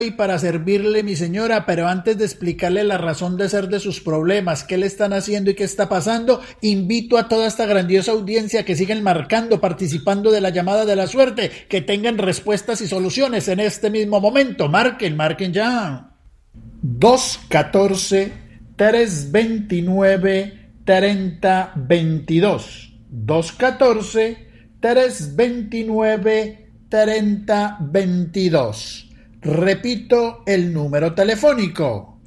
Y para servirle, mi señora, pero antes de explicarle la razón de ser de sus problemas, qué le están haciendo y qué está pasando, invito a toda esta grandiosa audiencia que sigan marcando, participando de la llamada de la suerte, que tengan respuestas y soluciones en este mismo momento. Marquen ya. 214-329-3022. 214-329-3022. Repito el número telefónico: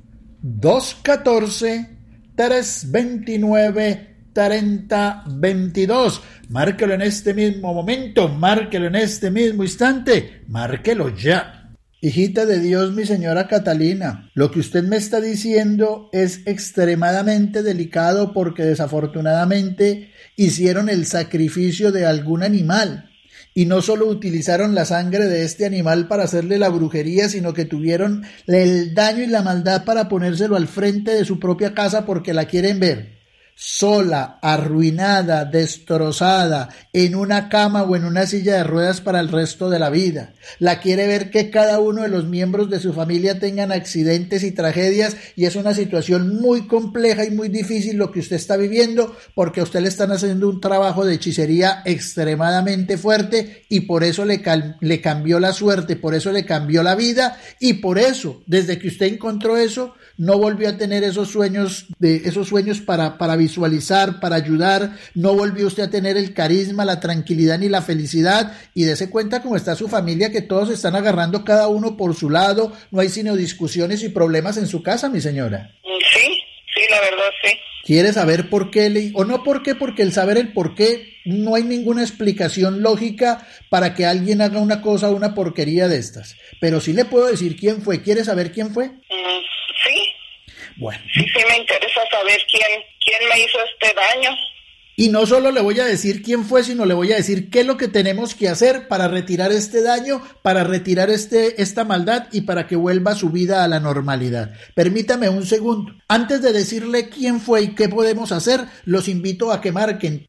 214-329-3022. Márquelo en este mismo momento, márquelo en este mismo instante, márquelo ya. Hijita de Dios, mi señora Catalina, lo que usted me está diciendo es extremadamente delicado porque desafortunadamente hicieron el sacrificio de algún animal. Y no solo utilizaron la sangre de este animal para hacerle la brujería, sino que tuvieron el daño y la maldad para ponérselo al frente de su propia casa porque la quieren ver sola, arruinada, destrozada, en una cama o en una silla de ruedas para el resto de la vida. La quiere ver que cada uno de los miembros de su familia tengan accidentes y tragedias, y es una situación muy compleja y muy difícil lo que usted está viviendo, porque a usted le están haciendo un trabajo de hechicería extremadamente fuerte, y por eso le cambió la suerte, por eso le cambió la vida, y por eso, desde que usted encontró eso, no volvió a tener esos sueños para visualizar, para ayudar. No volvió usted a tener el carisma, la tranquilidad ni la felicidad, y dése cuenta cómo está su familia, que todos se están agarrando cada uno por su lado. No hay sino discusiones y problemas en su casa, mi señora. Sí, la verdad sí. ¿Quiere saber por qué? O no por qué, porque el saber el por qué no hay ninguna explicación lógica para que alguien haga una cosa o una porquería de estas. Pero sí le puedo decir quién fue. ¿Quiere saber quién fue? Sí. Bueno. Sí me interesa saber quién me hizo este daño. Y no solo le voy a decir quién fue, sino le voy a decir qué es lo que tenemos que hacer para retirar este daño, para retirar esta maldad y para que vuelva su vida a la normalidad. Permítame un segundo. Antes de decirle quién fue y qué podemos hacer, los invito a que marquen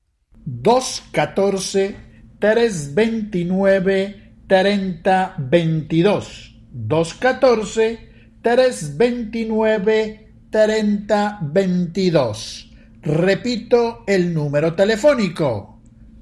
214-329-3022. 214-329-3022. Repito el número telefónico: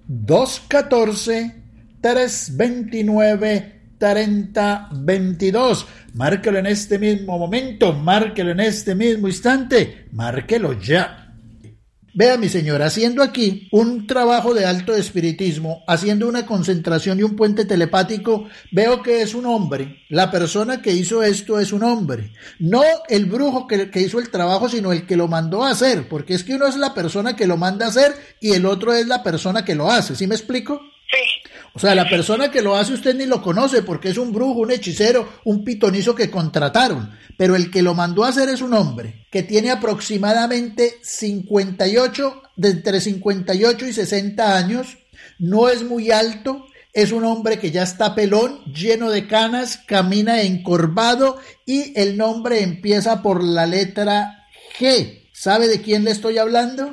214-329-3022. Márquelo en este mismo momento, márquelo en este mismo instante, márquelo ya. Vea, mi señora, haciendo aquí un trabajo de alto espiritismo, haciendo una concentración y un puente telepático, veo que es un hombre. La persona que hizo esto es un hombre. No el brujo que hizo el trabajo, sino el que lo mandó a hacer, porque es que uno es la persona que lo manda a hacer y el otro es la persona que lo hace. ¿Sí me explico? Sí. O sea, la persona que lo hace usted ni lo conoce porque es un brujo, un hechicero, un pitonizo que contrataron. Pero el que lo mandó a hacer es un hombre que tiene aproximadamente entre 58 y 60 años. No es muy alto, es un hombre que ya está pelón, lleno de canas, camina encorvado y el nombre empieza por la letra G. ¿Sabe de quién le estoy hablando?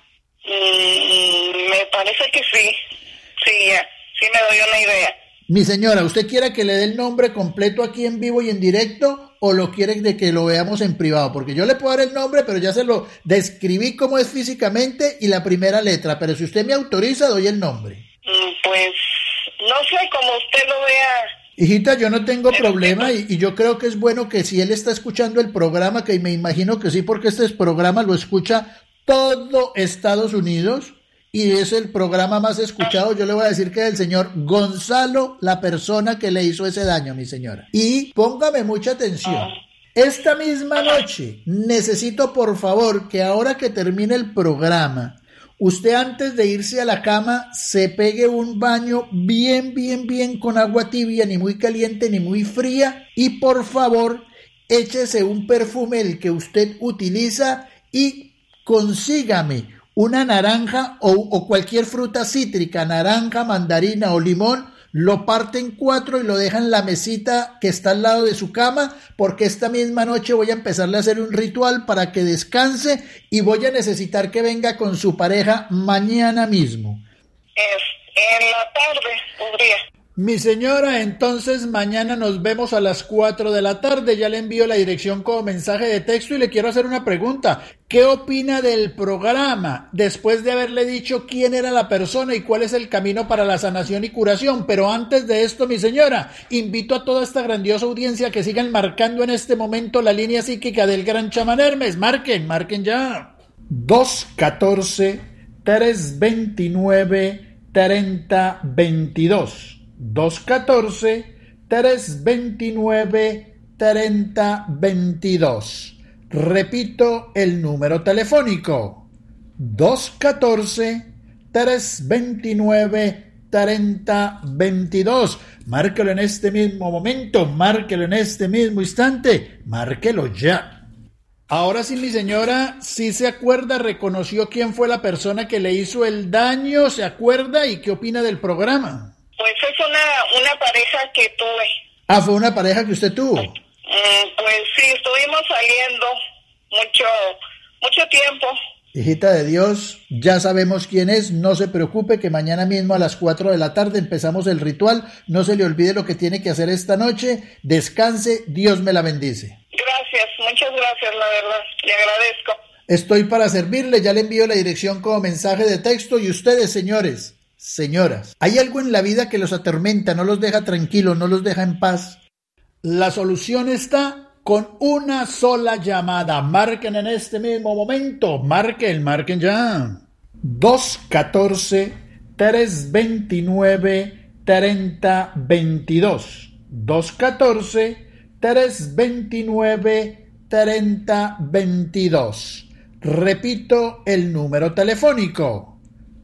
Me parece que sí. Sí me doy una idea. Mi señora, ¿usted quiere que le dé el nombre completo aquí en vivo y en directo o lo quiere de que lo veamos en privado? Porque yo le puedo dar el nombre, pero ya se lo describí cómo es físicamente y la primera letra, pero si usted me autoriza, doy el nombre. Pues, no sé, como usted lo vea. Hijita, yo no tengo problema y yo creo que es bueno que si él está escuchando el programa, que me imagino que sí, porque este programa lo escucha todo Estados Unidos, y es el programa más escuchado, yo le voy a decir que es el señor Gonzalo, la persona que le hizo ese daño, mi señora. Y póngame mucha atención. Esta misma noche necesito, por favor, que ahora que termine el programa, usted antes de irse a la cama se pegue un baño bien con agua tibia, ni muy caliente ni muy fría, y por favor échese un perfume el que usted utiliza y consígame una naranja o cualquier fruta cítrica, naranja, mandarina o limón, lo parte en 4 y lo deja en la mesita que está al lado de su cama, porque esta misma noche voy a empezarle a hacer un ritual para que descanse y voy a necesitar que venga con su pareja mañana mismo. En la tarde podría. Mi señora, entonces mañana nos vemos a las 4 de la tarde. Ya le envío la dirección como mensaje de texto y le quiero hacer una pregunta. ¿Qué opina del programa? Después de haberle dicho quién era la persona y cuál es el camino para la sanación y curación. Pero antes de esto, mi señora, invito a toda esta grandiosa audiencia que sigan marcando en este momento la línea psíquica del gran chamán Hermes. Marquen ya. 214-329-3022. 214-329-3022. Repito el número telefónico: 214-329-3022. Márquelo en este mismo momento, márquelo en este mismo instante, márquelo ya. Ahora sí, mi señora, sí se acuerda, reconoció quién fue la persona que le hizo el daño, ¿se acuerda? ¿Y qué opina del programa? Pues es una pareja que tuve. Ah, fue una pareja que usted tuvo. Pues sí, estuvimos saliendo mucho tiempo. Hijita de Dios, ya sabemos quién es, no se preocupe que mañana mismo a las 4 de la tarde empezamos el ritual, no se le olvide lo que tiene que hacer esta noche, descanse, Dios me la bendice. Gracias, muchas gracias, la verdad, le agradezco. Estoy para servirle, ya le envío la dirección como mensaje de texto y ustedes, señores, señoras, ¿hay algo en la vida que los atormenta, no los deja tranquilos, no los deja en paz? La solución está con una sola llamada. Marquen en este mismo momento. Marquen ya. 214-329-3022. 214-329-3022. Repito el número telefónico: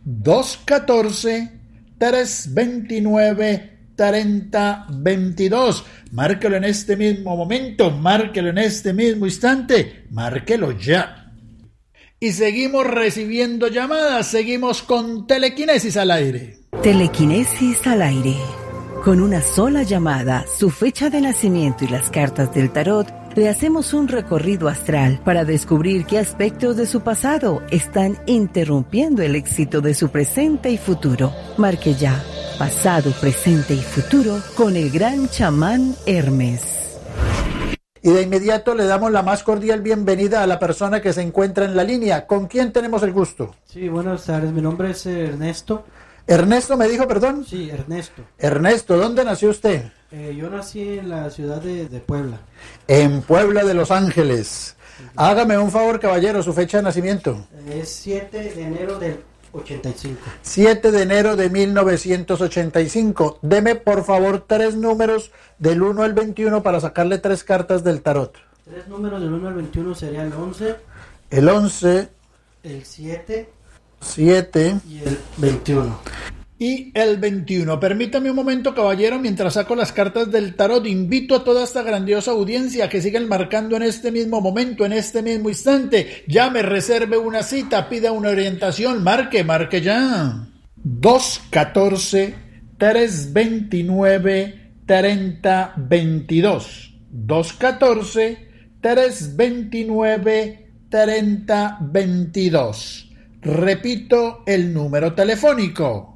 214-329-3022. Márquelo en este mismo momento, márquelo en este mismo instante, márquelo ya. Y seguimos recibiendo llamadas, seguimos con Telequinesis al aire. Telequinesis al aire. Con una sola llamada, su fecha de nacimiento y las cartas del tarot, le hacemos un recorrido astral para descubrir qué aspectos de su pasado están interrumpiendo el éxito de su presente y futuro. Marque ya. Pasado, presente y futuro con el gran chamán Hermes. Y de inmediato le damos la más cordial bienvenida a la persona que se encuentra en la línea. ¿Con quién tenemos el gusto? Sí, buenas tardes. Mi nombre es Ernesto. ¿Ernesto me dijo, perdón? Sí, Ernesto. Ernesto, ¿dónde nació usted? Yo nací en la ciudad de Puebla. En Puebla de Los Ángeles. Hágame un favor, caballero, su fecha de nacimiento. Es 7 de enero del 85. 7 de enero de 1985. Deme, por favor, 3 números del 1 al 21 para sacarle 3 cartas del tarot. 3 números del 1 al 21 sería el 11. El 11. El 7. 7. Y el 21. Y el 21. Permítame un momento, caballero, mientras saco las cartas del tarot. Invito a toda esta grandiosa audiencia a que sigan marcando en este mismo momento, en este mismo instante. Llame, reserve una cita, pida una orientación, marque ya. 214-329-3022. 214-329-3022. Repito el número telefónico: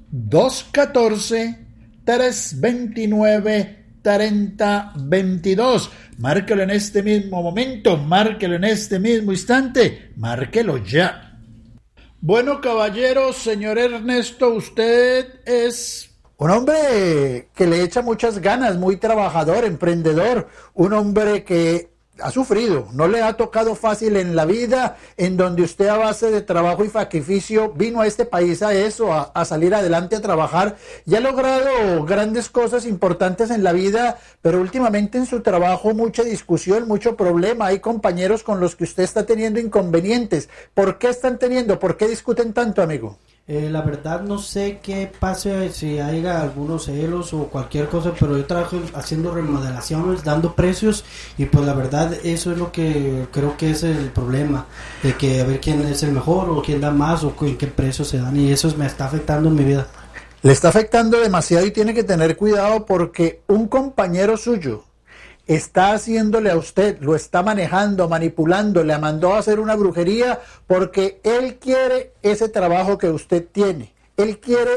214-329-3022. Márquelo en este mismo momento, márquelo en este mismo instante, márquelo ya. Bueno, caballero, señor Ernesto, usted es un hombre que le echa muchas ganas, muy trabajador, emprendedor, un hombre que ha sufrido, no le ha tocado fácil en la vida, en donde usted a base de trabajo y sacrificio vino a este país a eso, a salir adelante, a trabajar, y ha logrado grandes cosas importantes en la vida, pero últimamente en su trabajo mucha discusión, mucho problema, hay compañeros con los que usted está teniendo inconvenientes. ¿Por qué están teniendo? ¿Por qué discuten tanto, amigo? La verdad no sé qué pase, si haya algunos celos o cualquier cosa, pero yo trabajo haciendo remodelaciones, dando precios, y pues la verdad eso es lo que creo que es el problema, de que a ver quién es el mejor o quién da más o en qué precios se dan, y eso me está afectando en mi vida. Le está afectando demasiado y tiene que tener cuidado porque un compañero suyo está haciéndole a usted, lo está manejando, manipulando, le mandó a hacer una brujería porque él quiere ese trabajo que usted tiene. Él quiere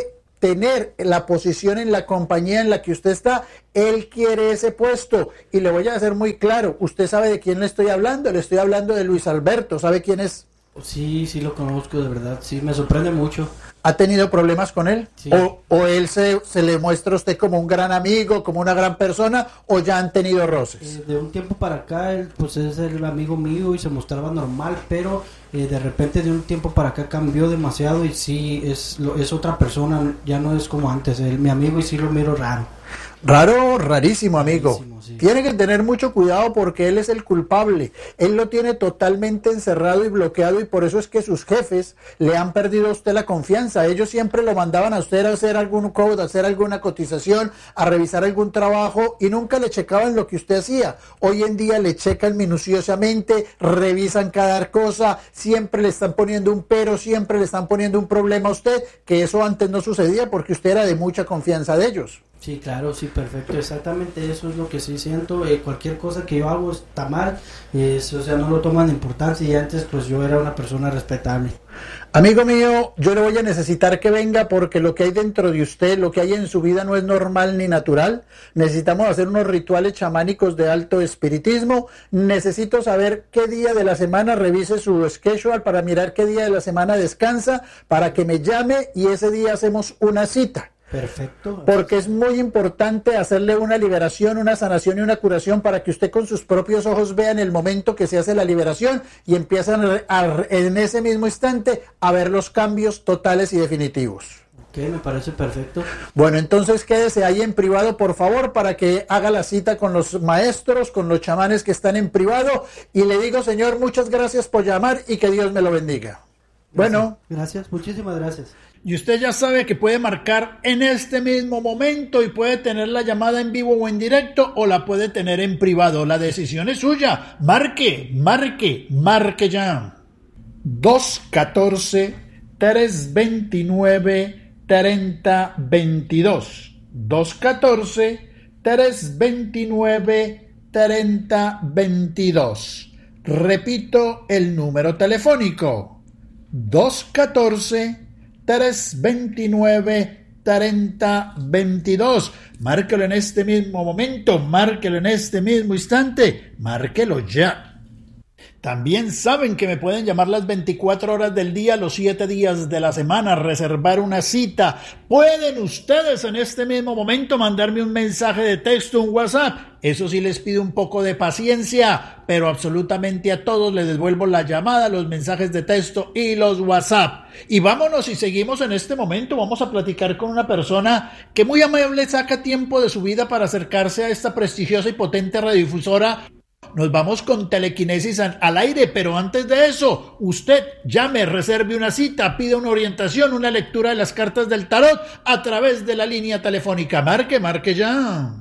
tener la posición en la compañía en la que usted está, él quiere ese puesto. Y le voy a hacer muy claro, usted sabe de quién le estoy hablando de Luis Alberto, ¿sabe quién es? Sí, sí lo conozco, de verdad, sí, me sorprende mucho. ¿Ha tenido problemas con él? Sí. ¿O él se le muestra a usted como un gran amigo, como una gran persona, o ya han tenido roces? De un tiempo para acá, él pues es el amigo mío y se mostraba normal, pero de repente de un tiempo para acá cambió demasiado y sí, es otra persona, ya no es como antes, mi amigo, y sí lo miro raro. Raro, rarísimo, amigo. Rarísimo, sí. Tiene que tener mucho cuidado porque él es el culpable. Él lo tiene totalmente encerrado y bloqueado y por eso es que sus jefes le han perdido a usted la confianza. Ellos siempre lo mandaban a usted a hacer algún code, a hacer alguna cotización, a revisar algún trabajo y nunca le checaban lo que usted hacía. Hoy en día le checan minuciosamente, revisan cada cosa, siempre le están poniendo un pero, siempre le están poniendo un problema a usted, que eso antes no sucedía porque usted era de mucha confianza de ellos. Sí, claro, sí, perfecto, exactamente eso es lo que sí siento, cualquier cosa que yo hago está mal, o sea, no lo toman importancia y antes pues yo era una persona respetable. Amigo mío, yo le voy a necesitar que venga porque lo que hay dentro de usted, lo que hay en su vida no es normal ni natural. Necesitamos hacer unos rituales chamánicos de alto espiritismo. Necesito saber qué día de la semana revise su schedule para mirar qué día de la semana descansa, para que me llame y ese día hacemos una cita. Perfecto. Porque es muy importante hacerle una liberación, una sanación y una curación para que usted con sus propios ojos vea en el momento que se hace la liberación y empiezan en ese mismo instante a ver los cambios totales y definitivos. Ok, me parece perfecto. Bueno, entonces quédese ahí en privado, por favor, para que haga la cita con los maestros, con los chamanes que están en privado. Y le digo, señor, muchas gracias por llamar y que Dios me lo bendiga. Gracias. Bueno. Gracias, muchísimas gracias. Y usted ya sabe que puede marcar en este mismo momento y puede tener la llamada en vivo o en directo o la puede tener en privado. La decisión es suya. Marque ya. 214-329-3022. 214-329-3022. Repito el número telefónico. 214-329-3022. Márquelo en este mismo momento, márquelo en este mismo instante, márquelo ya. También saben que me pueden llamar las 24 horas del día, los 7 días de la semana, reservar una cita. Pueden ustedes en este mismo momento mandarme un mensaje de texto, un WhatsApp. Eso sí les pido un poco de paciencia, pero absolutamente a todos les devuelvo la llamada, los mensajes de texto y los WhatsApp. Y vámonos y seguimos en este momento. Vamos a platicar con una persona que muy amable saca tiempo de su vida para acercarse a esta prestigiosa y potente radiodifusora. Nos vamos con telequinesis al aire, pero antes de eso, usted llame, reserve una cita, pida una orientación, una lectura de las cartas del tarot a través de la línea telefónica. Marque ya.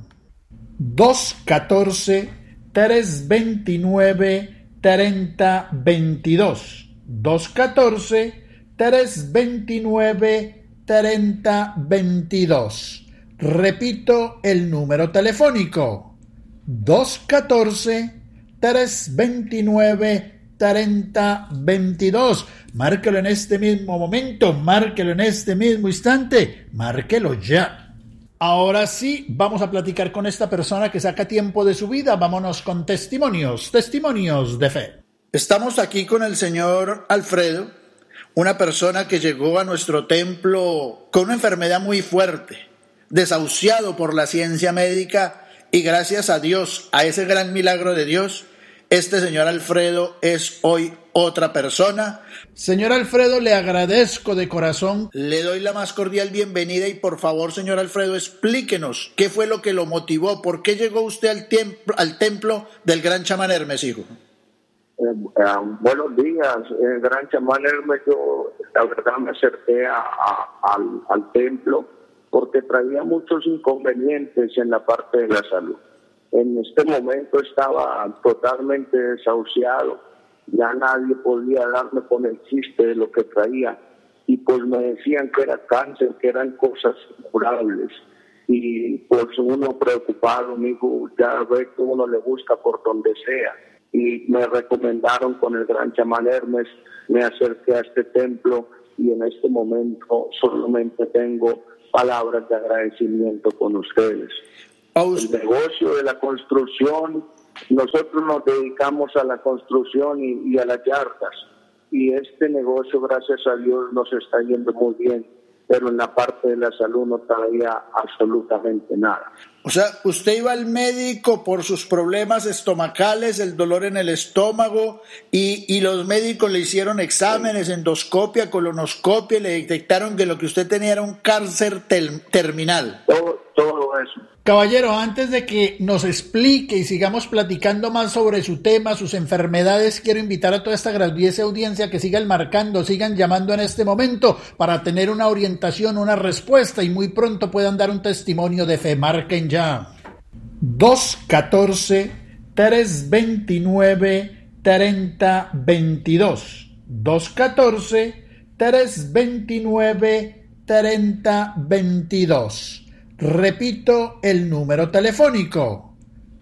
214-329-3022. 214-329-3022. Repito el número telefónico. 214-329-3022. Márquelo en este mismo momento, márquelo en este mismo instante, márquelo ya. Ahora sí, vamos a platicar con esta persona que saca tiempo de su vida. Vámonos con testimonios de fe. Estamos aquí con el señor Alfredo, una persona que llegó a nuestro templo con una enfermedad muy fuerte, desahuciado por la ciencia médica. Y gracias a Dios, a ese gran milagro de Dios, este señor Alfredo es hoy otra persona. Señor Alfredo, le agradezco de corazón, le doy la más cordial bienvenida y por favor, señor Alfredo, explíquenos qué fue lo que lo motivó, por qué llegó usted al templo del gran chamán Hermes, hijo. Buenos días, gran chamán Hermes. Yo la verdad me acerqué al templo porque traía muchos inconvenientes en la parte de la salud. En este momento estaba totalmente desahuciado, ya nadie podía darme con el chiste de lo que traía, y pues me decían que era cáncer, que eran cosas incurables, y pues uno preocupado, amigo, ya ve que uno le busca por donde sea, y me recomendaron con el gran chamán Hermes, me acerqué a este templo, y en este momento solamente tengo palabras de agradecimiento con ustedes. El negocio de la construcción, nosotros nos dedicamos a la construcción y a las yardas, y este negocio, gracias a Dios, nos está yendo muy bien, pero en la parte de la salud no traía absolutamente nada. O sea, usted iba al médico por sus problemas estomacales, el dolor en el estómago, y los médicos le hicieron exámenes, endoscopia, colonoscopia, y le detectaron que lo que usted tenía era un cáncer terminal. Todo eso. Caballero, antes de que nos explique y sigamos platicando más sobre su tema, sus enfermedades, quiero invitar a toda esta grandiosa audiencia que sigan marcando, sigan llamando en este momento para tener una orientación, una respuesta y muy pronto puedan dar un testimonio de fe. Marquen ya. 214-329-3022. 214-329-3022. Repito el número telefónico,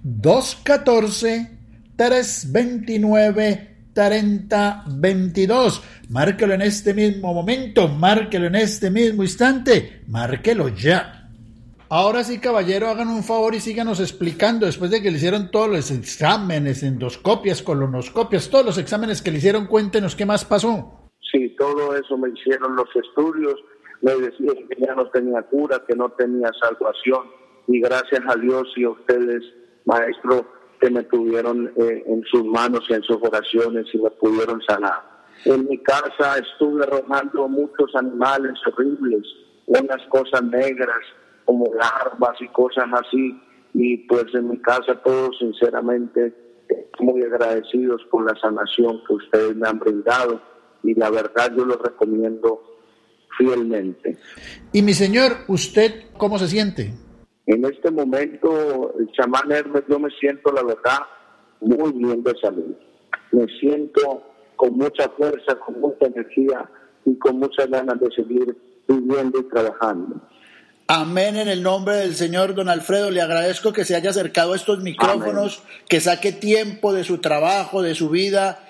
214-329-3022. Márquelo en este mismo momento, márquelo en este mismo instante, márquelo ya. Ahora sí, caballero, hagan un favor y síganos explicando, después de que le hicieron todos los exámenes, endoscopias, colonoscopias, todos los exámenes que le hicieron, cuéntenos qué más pasó. Sí, todo eso me hicieron los estudios. Me decían que ya no tenía cura, que no tenía salvación, y gracias a Dios y a ustedes, maestro, que me tuvieron en sus manos y en sus oraciones y me pudieron sanar. En mi casa estuve arrojando muchos animales horribles, unas cosas negras como larvas y cosas así, y pues en mi casa todos sinceramente muy agradecidos por la sanación que ustedes me han brindado, y la verdad yo lo recomiendo fielmente. Y mi señor, ¿usted cómo se siente? En este momento, el chamán Hermes, yo me siento, la verdad, muy bien de salud. Me siento con mucha fuerza, con mucha energía y con muchas ganas de seguir viviendo y trabajando. Amén, en el nombre del Señor. Don Alfredo, le agradezco que se haya acercado a estos micrófonos, amén, que saque tiempo de su trabajo, de su vida,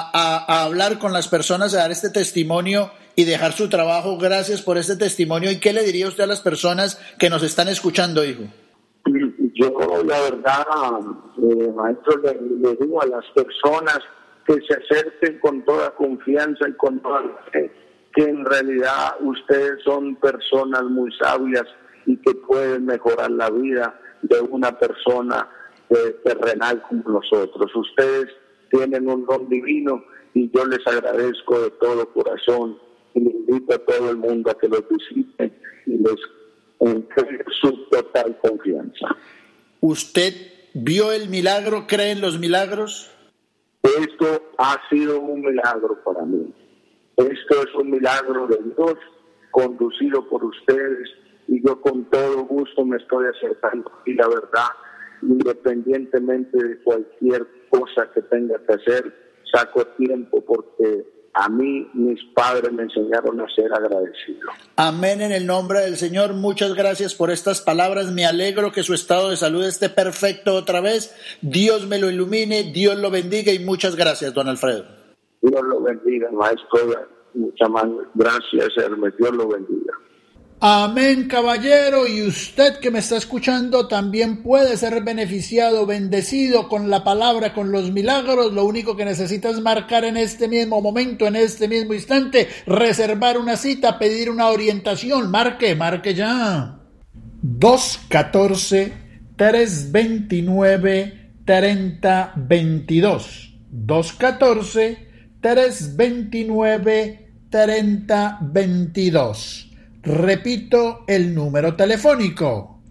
a hablar con las personas, a dar este testimonio y dejar su trabajo. Gracias por este testimonio. ¿Y qué le diría usted a las personas que nos están escuchando, hijo? Yo, la verdad, maestro, le digo a las personas que se acerquen con toda confianza y con toda fe, que en realidad ustedes son personas muy sabias y que pueden mejorar la vida de una persona terrenal como nosotros. Ustedes tienen un don divino y yo les agradezco de todo corazón, y le invito a todo el mundo a que los visiten y les entregue su total confianza. ¿Usted vio el milagro? ¿Cree en los milagros? Esto ha sido un milagro para mí. Esto es un milagro de Dios, conducido por ustedes, y yo con todo gusto me estoy acercando. Y la verdad, independientemente de cualquier cosa que tenga que hacer, saco tiempo porque a mí mis padres me enseñaron a ser agradecido. Amén, en el nombre del Señor. Muchas gracias por estas palabras. Me alegro que su estado de salud esté perfecto otra vez. Dios me lo ilumine, Dios lo bendiga y muchas gracias, don Alfredo. Dios lo bendiga, maestro. Muchas gracias, Hermes. Dios lo bendiga. Amén, caballero, y usted que me está escuchando también puede ser beneficiado, bendecido con la palabra, con los milagros. Lo único que necesita es marcar en este mismo momento, en este mismo instante, reservar una cita, pedir una orientación. Marque ya. 214-329-3022. 214-329-3022. Repito el número telefónico,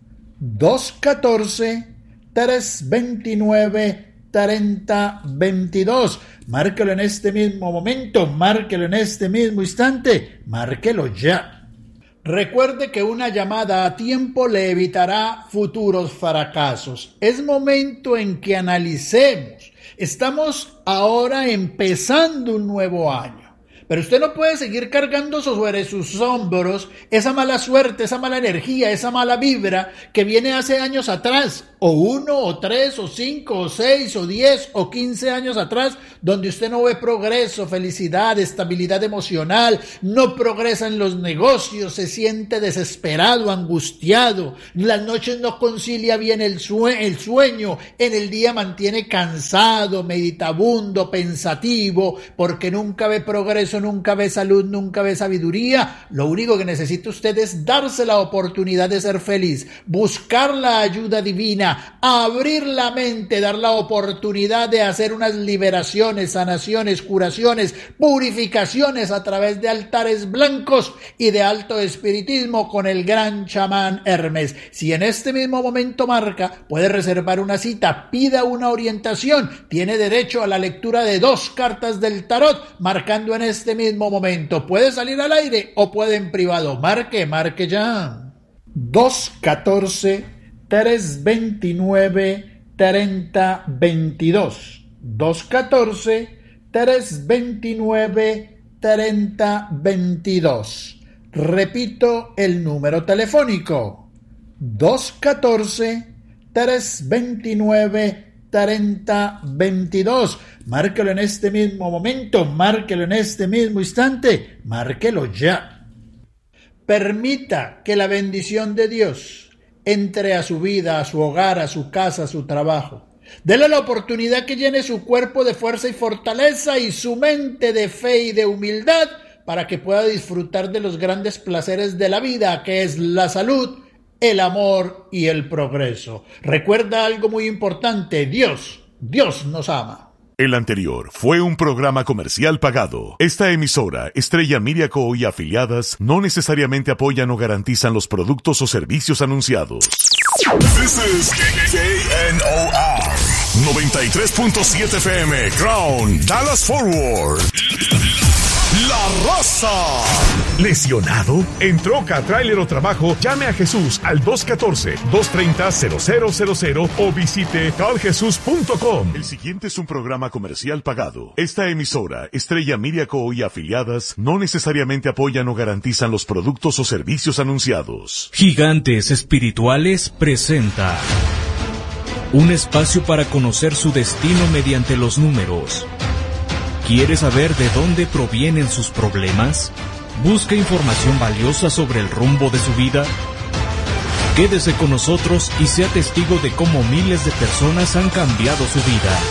214-329-3022. Márquelo en este mismo momento, márquelo en este mismo instante, márquelo ya. Recuerde que una llamada a tiempo le evitará futuros fracasos. Es momento en que analicemos. Estamos ahora empezando un nuevo año. Pero usted no puede seguir cargando sobre sus hombros esa mala suerte, esa mala energía, esa mala vibra que viene hace años atrás. o 1 o 3 o 5 o 6 o 10 o 15 años atrás, donde usted no ve progreso, felicidad, estabilidad emocional, no progresa en los negocios, se siente desesperado, angustiado, en las noches no concilia bien el sueño, en el día mantiene cansado, meditabundo, pensativo, porque nunca ve progreso, nunca ve salud, nunca ve sabiduría. Lo único que necesita usted es darse la oportunidad de ser feliz, buscar la ayuda divina, abrir la mente, dar la oportunidad de hacer unas liberaciones, sanaciones, curaciones, purificaciones a través de altares blancos y de alto espiritismo con el gran chamán Hermes. Si en este mismo momento marca, puede reservar una cita, pida una orientación, tiene derecho a la lectura de 2 cartas del tarot, marcando en este mismo momento. Puede salir al aire o puede en privado. Marque ya. 214-329-3022. 214-329-3022. Repito el número telefónico. 214-329-3022. Márquelo en este mismo momento, márquelo en este mismo instante, márquelo ya. Permita que la bendición de Dios entre a su vida, a su hogar, a su casa, a su trabajo. Dele la oportunidad que llene su cuerpo de fuerza y fortaleza y su mente de fe y de humildad para que pueda disfrutar de los grandes placeres de la vida, que es la salud, el amor y el progreso. Recuerda algo muy importante, Dios nos ama. El anterior fue un programa comercial pagado. Esta emisora, Estrella Miriaco y afiliadas, no necesariamente apoyan o garantizan los productos o servicios anunciados. This is KNOR 93.7 FM, Crown, Dallas Forward. La Raza. ¿Lesionado? ¿En troca, tráiler o trabajo? Llame a Jesús al 214-230-0000 o visite taljesus.com. El siguiente es un programa comercial pagado. Esta emisora, Estrella Miriaco y afiliadas, no necesariamente apoyan o garantizan los productos o servicios anunciados. Gigantes Espirituales presenta un espacio para conocer su destino mediante los números. ¿Quiere saber de dónde provienen sus problemas? ¿Busca información valiosa sobre el rumbo de su vida? Quédese con nosotros y sea testigo de cómo miles de personas han cambiado su vida.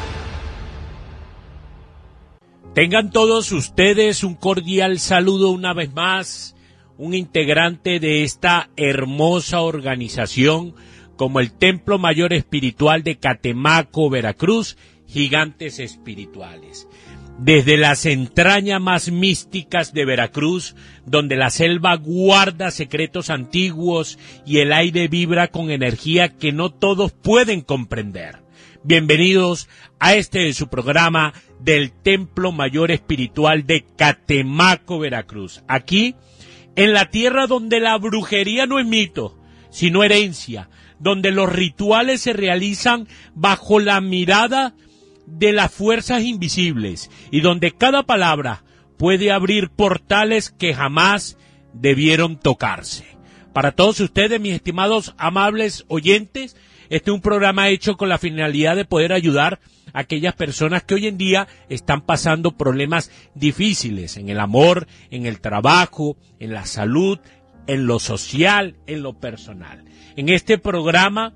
Tengan todos ustedes un cordial saludo una vez más, un integrante de esta hermosa organización como el Templo Mayor Espiritual de Catemaco, Veracruz, Gigantes Espirituales. Desde las entrañas más místicas de Veracruz, donde la selva guarda secretos antiguos y el aire vibra con energía que no todos pueden comprender. Bienvenidos a su programa del Templo Mayor Espiritual de Catemaco, Veracruz. Aquí, en la tierra donde la brujería no es mito, sino herencia, donde los rituales se realizan bajo la mirada de las fuerzas invisibles y donde cada palabra puede abrir portales que jamás debieron tocarse. Para todos ustedes, mis estimados amables oyentes, este es un programa hecho con la finalidad de poder ayudar a aquellas personas que hoy en día están pasando problemas difíciles en el amor, en el trabajo, en la salud, en lo social, en lo personal. En este programa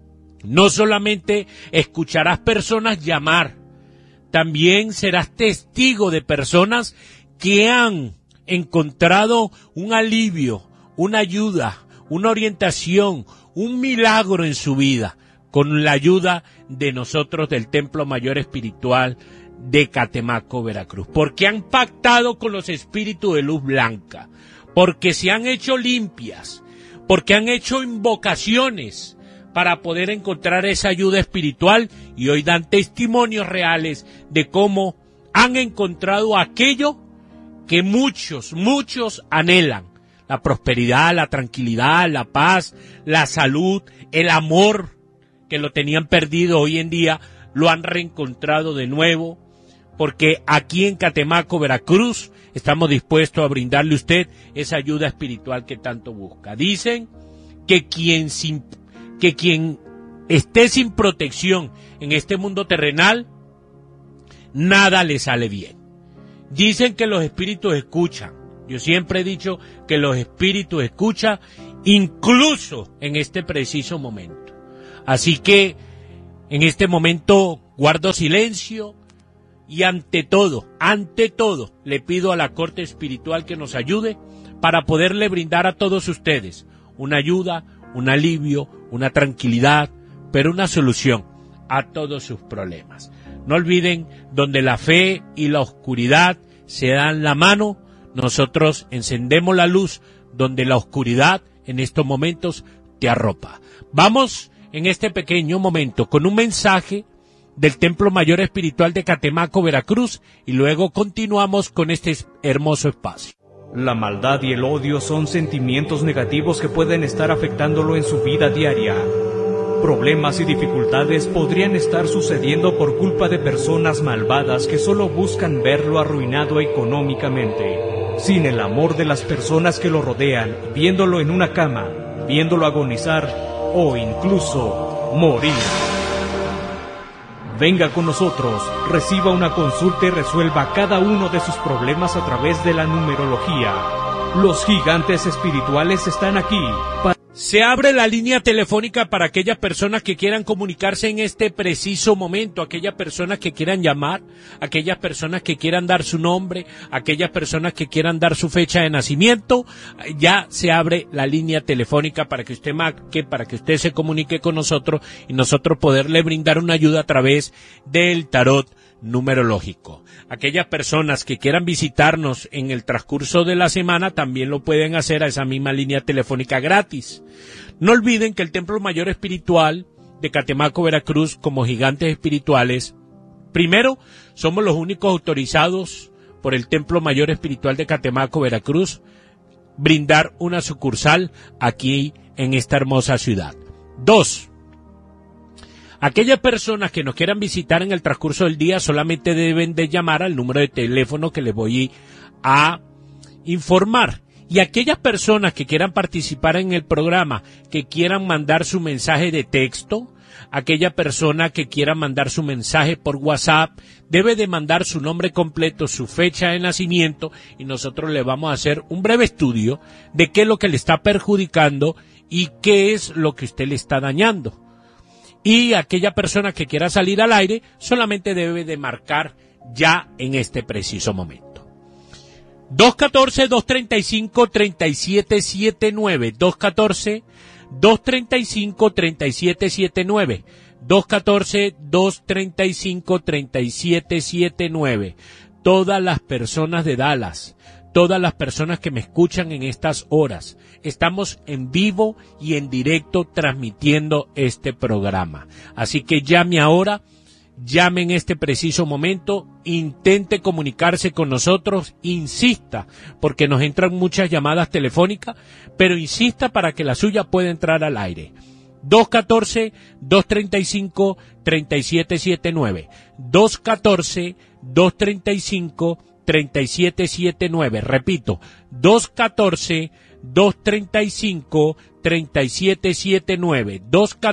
no solamente escucharás personas llamar, también serás testigo de personas que han encontrado un alivio, una ayuda, una orientación, un milagro en su vida, con la ayuda de nosotros del Templo Mayor Espiritual de Catemaco, Veracruz, porque han pactado con los espíritus de luz blanca, porque se han hecho limpias, porque han hecho invocaciones para poder encontrar esa ayuda espiritual y hoy dan testimonios reales de cómo han encontrado aquello que muchos anhelan: la prosperidad, la tranquilidad, la paz, la salud, el amor que lo tenían perdido. Hoy en día lo han reencontrado de nuevo, porque aquí en Catemaco, Veracruz, estamos dispuestos a brindarle a usted esa ayuda espiritual que tanto busca. Dicen que quien esté sin protección en este mundo terrenal, nada le sale bien. Dicen que los espíritus escuchan. Yo siempre he dicho que los espíritus escuchan, incluso en este preciso momento. Así que en este momento guardo silencio y ante todo, le pido a la corte espiritual que nos ayude para poderle brindar a todos ustedes una ayuda, un alivio, una tranquilidad, pero una solución a todos sus problemas. No olviden, donde la fe y la oscuridad se dan la mano, nosotros encendemos la luz, donde la oscuridad en estos momentos te arropa. Vamos en este pequeño momento con un mensaje del Templo Mayor Espiritual de Catemaco, Veracruz, y luego continuamos con este hermoso espacio. La maldad y el odio son sentimientos negativos que pueden estar afectándolo en su vida diaria. Problemas y dificultades podrían estar sucediendo por culpa de personas malvadas que solo buscan verlo arruinado económicamente. Sin el amor de las personas que lo rodean, viéndolo en una cama, viéndolo agonizar o incluso morir. Venga con nosotros, reciba una consulta y resuelva cada uno de sus problemas a través de la numerología. Los gigantes espirituales están aquí para... Se abre la línea telefónica para aquellas personas que quieran comunicarse en este preciso momento, aquellas personas que quieran llamar, aquellas personas que quieran dar su nombre, aquellas personas que quieran dar su fecha de nacimiento. Ya se abre la línea telefónica para que usted marque, para que usted se comunique con nosotros y nosotros poderle brindar una ayuda a través del tarot numerológico. Aquellas personas que quieran visitarnos en el transcurso de la semana también lo pueden hacer a esa misma línea telefónica gratis. No olviden que el Templo Mayor Espiritual de Catemaco, Veracruz, como gigantes espirituales, primero, somos los únicos autorizados por el Templo Mayor Espiritual de Catemaco, Veracruz, brindar una sucursal aquí en esta hermosa ciudad. 2. Aquellas personas que nos quieran visitar en el transcurso del día solamente deben de llamar al número de teléfono que les voy a informar. Y aquellas personas que quieran participar en el programa, que quieran mandar su mensaje de texto, aquella persona que quiera mandar su mensaje por WhatsApp, debe de mandar su nombre completo, su fecha de nacimiento, y nosotros le vamos a hacer un breve estudio de qué es lo que le está perjudicando y qué es lo que usted le está dañando. Y aquella persona que quiera salir al aire solamente debe de marcar ya en este preciso momento. 214-235-3779, 214-235-3779, 214-235-3779. Todas las personas de Dallas, todas las personas que me escuchan en estas horas, estamos en vivo y en directo transmitiendo este programa. Así que llame ahora, llame en este preciso momento, intente comunicarse con nosotros, insista, porque nos entran muchas llamadas telefónicas, pero insista para que la suya pueda entrar al aire. 214-235-3779, 214-235-3779, repito, 214-235-3779,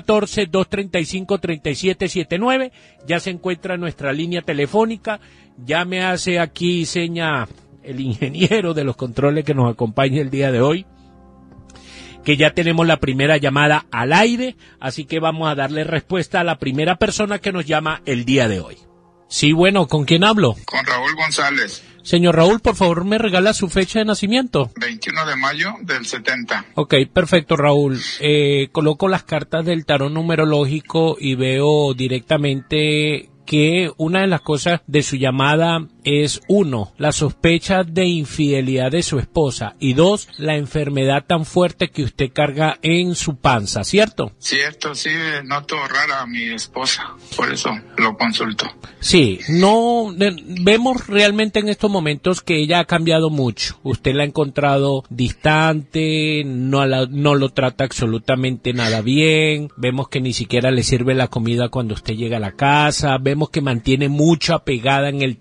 214-235-3779, ya se encuentra nuestra línea telefónica. Ya me hace aquí seña el ingeniero de los controles que nos acompaña el día de hoy, que ya tenemos la primera llamada al aire, así que vamos a darle respuesta a la primera persona que nos llama el día de hoy. Sí, bueno, ¿con quién hablo? Con Raúl González. Señor Raúl, por favor, ¿me regala su fecha de nacimiento? 21 de mayo del 70. Ok, perfecto, Raúl. Coloco las cartas del tarot numerológico y veo directamente que una de las cosas de su llamada es 1, la sospecha de infidelidad de su esposa, y 2, la enfermedad tan fuerte que usted carga en su panza, ¿cierto? Cierto, sí, noto rara a mi esposa, por eso lo consulto. Sí, no, vemos realmente en estos momentos que ella ha cambiado mucho. Usted la ha encontrado distante, no lo trata absolutamente nada bien, vemos que ni siquiera le sirve la comida cuando usted llega a la casa, vemos que mantiene mucho apegada en el teléfono,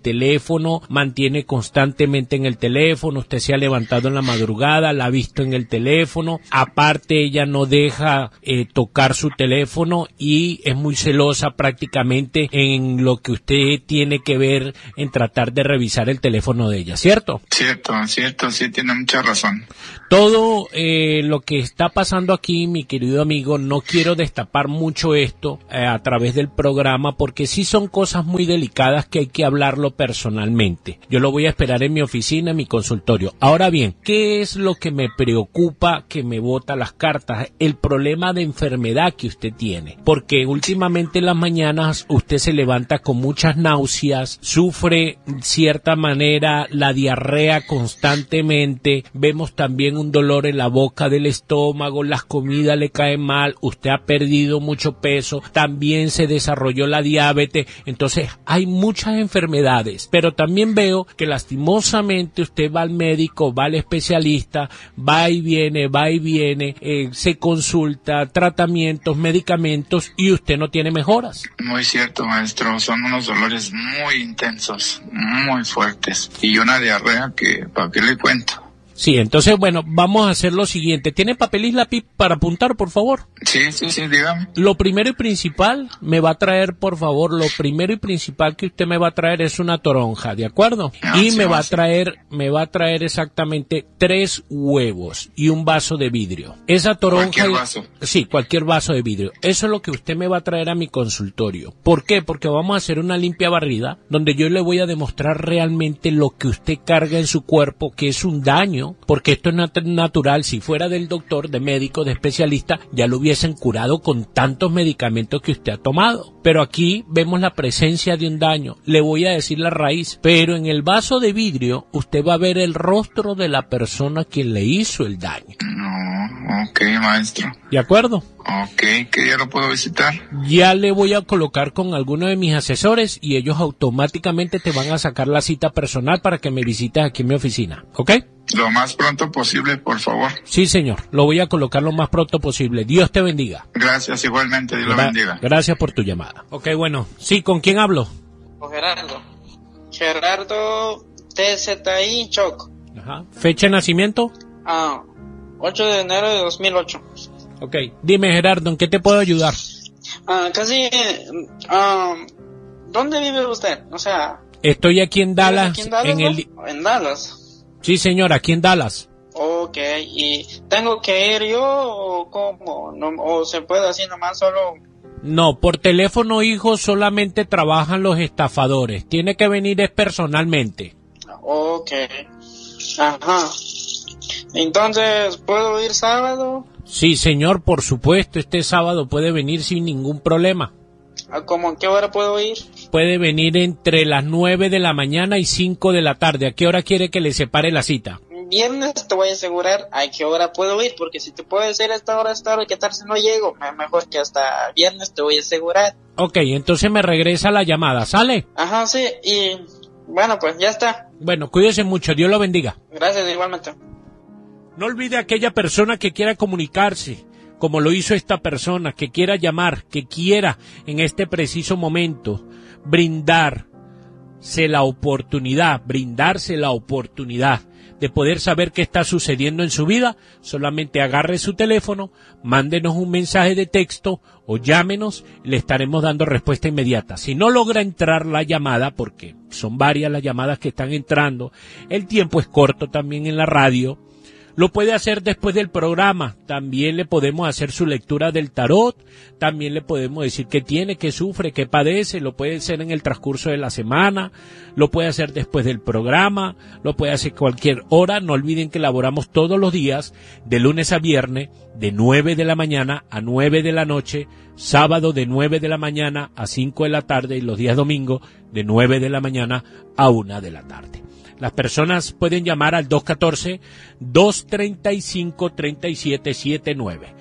teléfono, mantiene constantemente en el teléfono, usted se ha levantado en la madrugada, la ha visto en el teléfono, aparte ella no deja tocar su teléfono y es muy celosa prácticamente en lo que usted tiene que ver en tratar de revisar el teléfono de ella, ¿cierto? Cierto, sí, tiene mucha razón. Todo lo que está pasando aquí, mi querido amigo, no quiero destapar mucho esto a través del programa porque sí son cosas muy delicadas que hay que hablarlo personalmente. Yo lo voy a esperar en mi oficina, en mi consultorio. Ahora bien, ¿qué es lo que me preocupa que me bota las cartas? El problema de enfermedad que usted tiene. Porque últimamente en las mañanas usted se levanta con muchas náuseas, sufre de cierta manera la diarrea constantemente, vemos también un dolor en la boca del estómago, las comidas le caen mal, usted ha perdido mucho peso, también se desarrolló la diabetes, entonces hay muchas enfermedades, pero también veo que lastimosamente usted va al médico, va al especialista, va y viene, se consulta, tratamientos, medicamentos y usted no tiene mejoras. Muy cierto, maestro, son unos dolores muy intensos, muy fuertes y una diarrea que, ¿para qué le cuento? Sí, entonces, bueno, vamos a hacer lo siguiente. ¿Tiene papel y lápiz para apuntar, por favor? Sí, dígame. Lo primero y principal me va a traer, por favor, lo primero y principal que usted me va a traer es una toronja, ¿de acuerdo? Y me va a traer exactamente 3 huevos y un vaso de vidrio. Esa toronja... ¿Cualquier vaso? Sí, cualquier vaso de vidrio. Eso es lo que usted me va a traer a mi consultorio. ¿Por qué? Porque vamos a hacer una limpia barrida donde yo le voy a demostrar realmente lo que usted carga en su cuerpo, que es un daño, porque esto es natural. Si fuera del doctor, de médico, de especialista, ya lo hubiesen curado con tantos medicamentos que usted ha tomado. Pero aquí vemos la presencia de un daño. Le voy a decir la raíz, pero en el vaso de vidrio usted va a ver el rostro de la persona quien le hizo el daño. No, ok, maestro. ¿De acuerdo? Ok, ¿qué día lo puedo visitar? Ya le voy a colocar con alguno de mis asesores y ellos automáticamente te van a sacar la cita personal para que me visites aquí en mi oficina, ¿ok? Lo más pronto posible, por favor. Sí, señor, lo voy a colocar lo más pronto posible. Dios te bendiga. Gracias, igualmente, Dios lo bendiga. Gracias por tu llamada. Ok, bueno, sí, ¿con quién hablo? Con Gerardo. Gerardo TZI Choc. Ajá. ¿Fecha de nacimiento? 8 de enero de 2008. Ok, dime Gerardo, ¿en qué te puedo ayudar? ¿Dónde vive usted? O sea... Estoy aquí en Dallas. ¿Aquí en Dallas, ¿En Dallas? Sí, señor, aquí en Dallas. Ok, ¿y tengo que ir yo o cómo? No, ¿o se puede así nomás solo? No, por teléfono, hijo, solamente trabajan los estafadores. Tiene que venir personalmente. Ok. Ajá. Entonces, ¿puedo ir sábado? Sí, señor, por supuesto. Este sábado puede venir sin ningún problema. ¿Cómo a qué hora puedo ir? Puede venir entre las 9 de la mañana y 5 de la tarde. ¿A qué hora quiere que le separe la cita? Viernes te voy a asegurar a qué hora puedo ir, porque si te puedo decir esta hora, ¿qué tal si no llego? Mejor que hasta viernes te voy a asegurar. Ok, entonces me regresa la llamada, ¿sale? Ajá, sí, y bueno, pues ya está. Bueno, cuídese mucho, Dios lo bendiga. Gracias, igualmente. No olvide a aquella persona que quiera comunicarse, como lo hizo esta persona, que quiera llamar, que quiera en este preciso momento brindarse la oportunidad de poder saber qué está sucediendo en su vida. Solamente agarre su teléfono, mándenos un mensaje de texto o llámenos, le estaremos dando respuesta inmediata. Si no logra entrar la llamada, porque son varias las llamadas que están entrando, el tiempo es corto también en la radio, lo puede hacer después del programa. También le podemos hacer su lectura del tarot, también le podemos decir qué tiene, qué sufre, qué padece. Lo puede hacer en el transcurso de la semana, lo puede hacer después del programa, lo puede hacer cualquier hora. No olviden que elaboramos todos los días, de lunes a viernes, de 9 de la mañana a 9 de la noche, sábado de 9 de la mañana a 5 de la tarde y los días domingos de 9 de la mañana a 1 de la tarde. Las personas pueden llamar al 214-235-3779.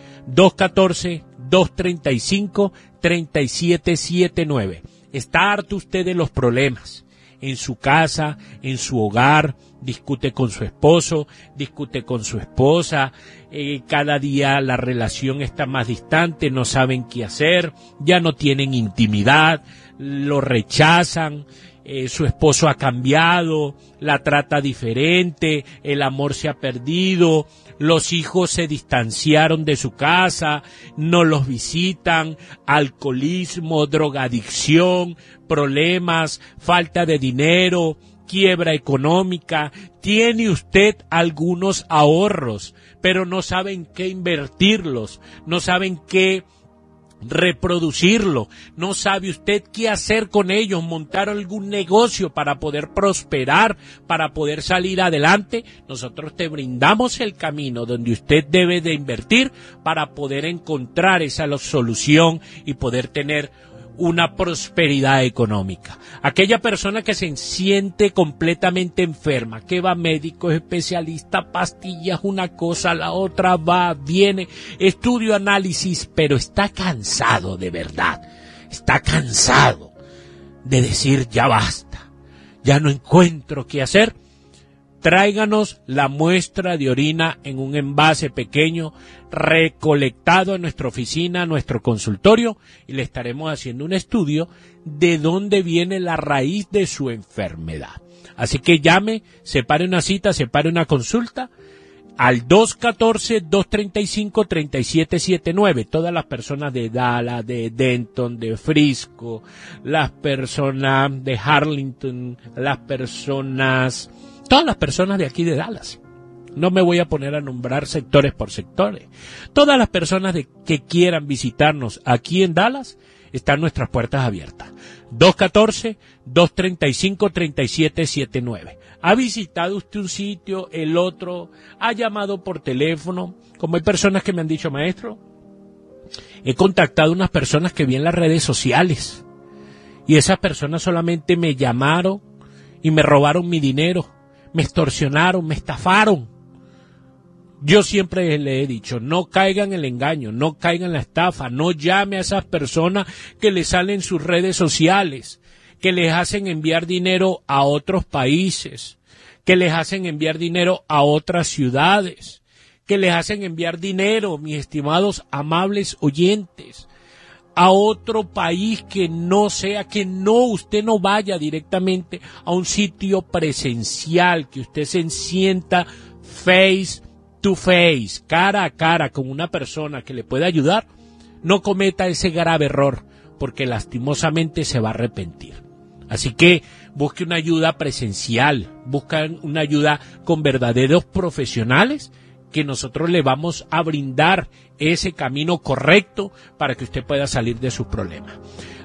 214-235-3779. Está harto usted de los problemas en su casa, en su hogar, discute con su esposo, discute con su esposa, cada día la relación está más distante, no saben qué hacer, ya no tienen intimidad, lo rechazan, su esposo ha cambiado, la trata diferente, el amor se ha perdido, los hijos se distanciaron de su casa, no los visitan, alcoholismo, drogadicción, problemas, falta de dinero, quiebra económica. Tiene usted algunos ahorros, pero no saben qué invertirlos, no saben qué reproducirlo, no sabe usted qué hacer con ellos, montar algún negocio para poder prosperar, para poder salir adelante. Nosotros te brindamos el camino donde usted debe de invertir para poder encontrar esa solución y poder tener una prosperidad económica. Aquella persona que se siente completamente enferma, que va a médicos, especialistas, pastillas, una cosa, la otra, va, viene, estudio, análisis, pero está cansado de verdad, está cansado de decir ya basta, ya no encuentro qué hacer. Tráiganos la muestra de orina en un envase pequeño, recolectado en nuestra oficina, nuestro consultorio, y le estaremos haciendo un estudio de dónde viene la raíz de su enfermedad. Así que llame, separe una cita, separe una consulta al 214-235-3779. Todas las personas de Dallas, de Denton, de Frisco, las personas de Harlingen, todas las personas de aquí de Dallas. No me voy a poner a nombrar sectores por sectores. Todas las personas que quieran visitarnos aquí en Dallas, están nuestras puertas abiertas. 214-235-3779. ¿Ha visitado usted un sitio, el otro? ¿Ha llamado por teléfono? Como hay personas que me han dicho, maestro, he contactado a unas personas que vi en las redes sociales y esas personas solamente me llamaron y me robaron mi dinero. Me extorsionaron, me estafaron. Yo siempre le he dicho, no caigan en el engaño, no caigan en la estafa, no llame a esas personas que les salen sus redes sociales, que les hacen enviar dinero a otros países, que les hacen enviar dinero a otras ciudades, que les hacen enviar dinero, mis estimados amables oyentes, a otro país que no sea, usted no vaya directamente a un sitio presencial, que usted se sienta face to face, cara a cara con una persona que le pueda ayudar. No cometa ese grave error, porque lastimosamente se va a arrepentir. Así que busque una ayuda presencial, busque una ayuda con verdaderos profesionales, que nosotros le vamos a brindar ese camino correcto para que usted pueda salir de sus problemas.